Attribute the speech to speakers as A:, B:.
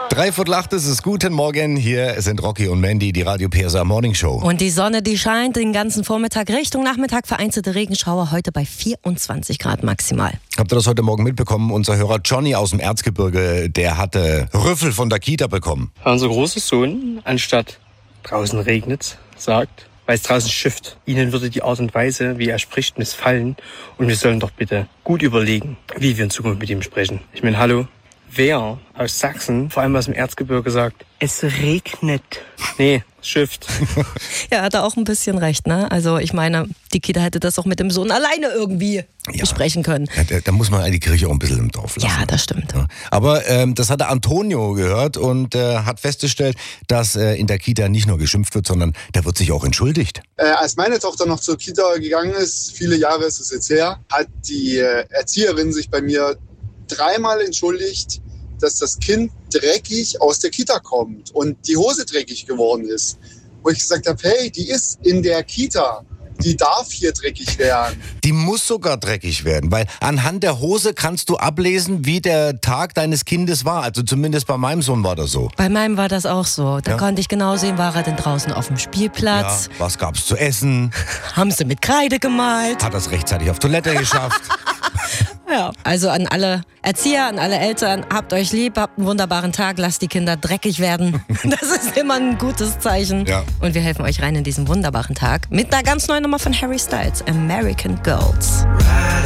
A: 7:45 ist es. Guten Morgen, hier sind Rocky und Mandy, die Radio PSA Morning Show.
B: Und die Sonne, die scheint den ganzen Vormittag, Richtung Nachmittag, vereinzelte Regenschauer, heute bei 24 Grad maximal.
A: Habt ihr das heute Morgen mitbekommen? Unser Hörer Johnny aus dem Erzgebirge, der hatte Rüffel von der Kita bekommen.
C: Unser großer Sohn, anstatt draußen regnet's, sagt, weil es draußen schifft, ihnen würde die Art und Weise, wie er spricht, missfallen. Und wir sollen doch bitte gut überlegen, wie wir in Zukunft mit ihm sprechen. Ich meine, hallo, wer aus Sachsen, vor allem aus dem Erzgebirge, sagt, es regnet? Nee, es schifft.
B: Ja, hat er auch ein bisschen recht, ne? Also ich meine, die Kita hätte das auch mit dem Sohn alleine irgendwie besprechen können.
A: Ja, da muss man die Kirche auch ein bisschen im Dorf lassen.
B: Ja, das stimmt.
A: Ja. Aber das hat der Antonio gehört und hat festgestellt, dass in der Kita nicht nur geschimpft wird, sondern da wird sich auch entschuldigt.
D: Als meine Tochter noch zur Kita gegangen ist, viele Jahre ist es jetzt her, hat die Erzieherin sich bei mir 3-mal entschuldigt, dass das Kind dreckig aus der Kita kommt und die Hose dreckig geworden ist. Wo ich gesagt habe, hey, die ist in der Kita, die darf hier dreckig werden.
A: Die muss sogar dreckig werden, weil anhand der Hose kannst du ablesen, wie der Tag deines Kindes war. Also zumindest bei meinem Sohn war das so.
B: Bei meinem war das auch so. Da konnte ich genau sehen, war er denn draußen auf dem Spielplatz?
A: Ja, was gab's zu essen?
B: Haben sie mit Kreide gemalt?
A: Hat das rechtzeitig auf Toilette geschafft?
B: Ja. Also an alle Erzieher, an alle Eltern, habt euch lieb, habt einen wunderbaren Tag, lasst die Kinder dreckig werden. Das ist immer ein gutes Zeichen.
A: Ja.
B: Und wir helfen euch rein in diesen wunderbaren Tag mit einer ganz neuen Nummer von Harry Styles, American Girls.